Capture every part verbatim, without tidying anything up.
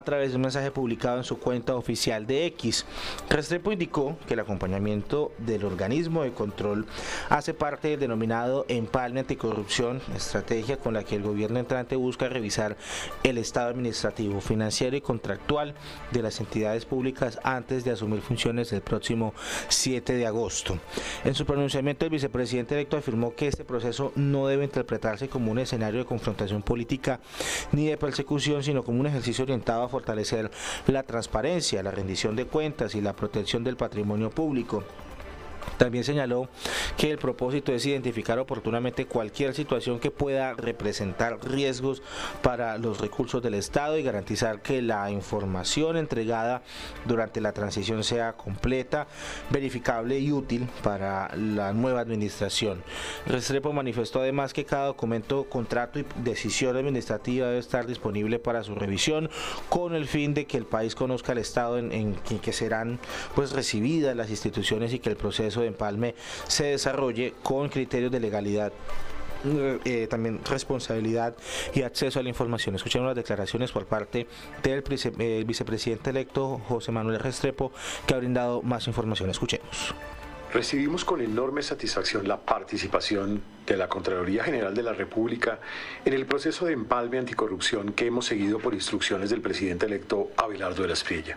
A través de un mensaje publicado en su cuenta oficial de X, Restrepo indicó que el acompañamiento del organismo de control hace parte del denominado empalme anticorrupción, estrategia con la que el gobierno entrante busca revisar el estado administrativo, financiero y contractual de las entidades públicas antes de asumir funciones el próximo siete de agosto. En su pronunciamiento, el vicepresidente electo afirmó que este proceso no debe interpretarse como un escenario de confrontación política ni de persecución, sino como un ejercicio orientado a fortalecer la transparencia, la rendición de cuentas y la protección del patrimonio público. También señaló que el propósito es identificar oportunamente cualquier situación que pueda representar riesgos para los recursos del Estado y garantizar que la información entregada durante la transición sea completa, verificable y útil para la nueva administración. Restrepo manifestó además que cada documento, contrato y decisión administrativa debe estar disponible para su revisión con el fin de que el país conozca el estado en, en que serán pues recibidas las instituciones y que el proceso de empalme se desarrolle con criterios de legalidad, eh, también responsabilidad y acceso a la información. Escuchemos las declaraciones por parte del vice, eh, vicepresidente electo José Manuel Restrepo, que ha brindado más información. Escuchemos. Recibimos con enorme satisfacción la participación de la Contraloría General de la República en el proceso de empalme anticorrupción que hemos seguido por instrucciones del presidente electo Abelardo de la Espriella.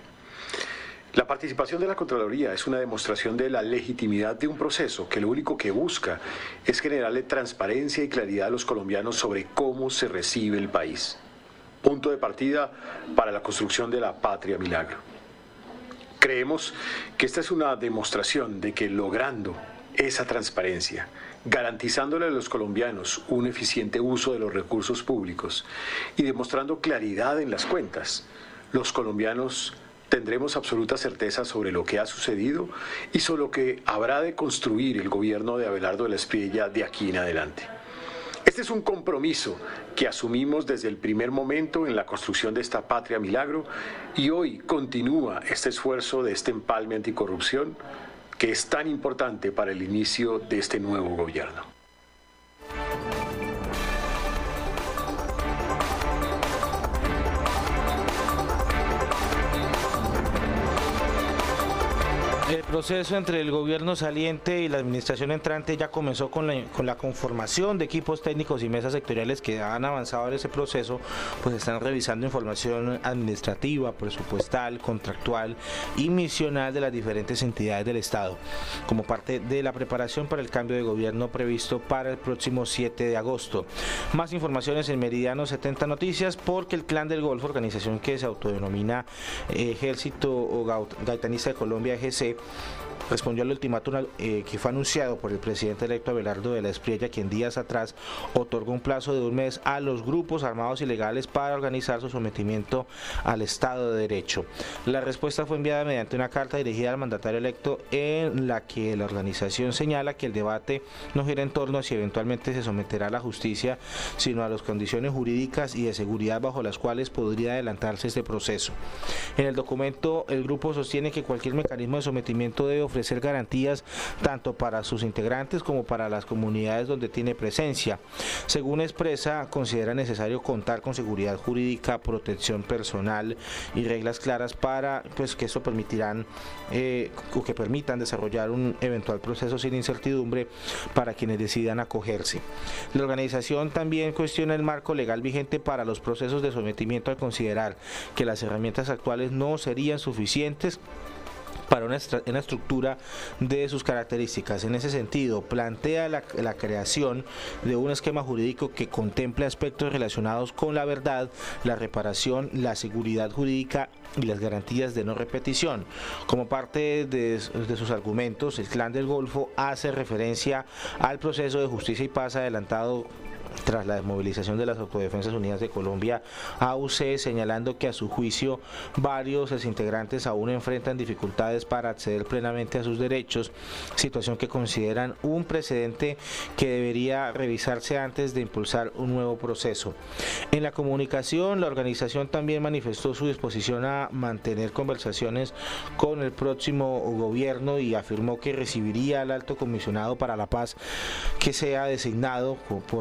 La participación de la Contraloría es una demostración de la legitimidad de un proceso que lo único que busca es generarle transparencia y claridad a los colombianos sobre cómo se recibe el país. Punto de partida para la construcción de la patria milagro. Creemos que esta es una demostración de que logrando esa transparencia, garantizándole a los colombianos un eficiente uso de los recursos públicos y demostrando claridad en las cuentas, los colombianos tendremos absoluta certeza sobre lo que ha sucedido y sobre lo que habrá de construir el gobierno de Abelardo de la Espriella de aquí en adelante. Este es un compromiso que asumimos desde el primer momento en la construcción de esta patria milagro y hoy continúa este esfuerzo de este empalme anticorrupción que es tan importante para el inicio de este nuevo gobierno. El proceso entre el gobierno saliente y la administración entrante ya comenzó con la, con la conformación de equipos técnicos y mesas sectoriales que han avanzado en ese proceso, pues están revisando información administrativa, presupuestal, contractual y misional de las diferentes entidades del Estado, como parte de la preparación para el cambio de gobierno previsto para el próximo siete de agosto. Más informaciones en Meridiano setenta Noticias, porque el Clan del Golfo, organización que se autodenomina Ejército o Gaitanista de Colombia, E G C, respondió al ultimátum eh, que fue anunciado por el presidente electo Abelardo de la Espriella, quien días atrás otorgó un plazo de un mes a los grupos armados ilegales para organizar su sometimiento al Estado de Derecho. La respuesta fue enviada mediante una carta dirigida al mandatario electo, en la que la organización señala que el debate no gira en torno a si eventualmente se someterá a la justicia, sino a las condiciones jurídicas y de seguridad bajo las cuales podría adelantarse este proceso. En el documento, el grupo sostiene que cualquier mecanismo de sometimiento debe ofrecer garantías tanto para sus integrantes como para las comunidades donde tiene presencia. Según expresa, considera necesario contar con seguridad jurídica, protección personal y reglas claras para pues, que eso permitirán eh, o que permitan desarrollar un eventual proceso sin incertidumbre para quienes decidan acogerse. La organización también cuestiona el marco legal vigente para los procesos de sometimiento, al considerar que las herramientas actuales no serían suficientes para una, una estructura de sus características. En ese sentido, plantea la, la creación de un esquema jurídico que contemple aspectos relacionados con la verdad, la reparación, la seguridad jurídica y las garantías de no repetición. Como parte de, de sus argumentos, el Clan del Golfo hace referencia al proceso de justicia y paz adelantado tras la desmovilización de las Autodefensas Unidas de Colombia, A U C, señalando que a su juicio varios integrantes aún enfrentan dificultades para acceder plenamente a sus derechos, situación que consideran un precedente que debería revisarse antes de impulsar un nuevo proceso. En la comunicación, la organización también manifestó su disposición a mantener conversaciones con el próximo gobierno y afirmó que recibiría al alto comisionado para la paz que sea designado por la nueva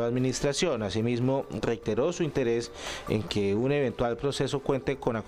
administración. Asimismo, reiteró su interés en que un eventual proceso cuente con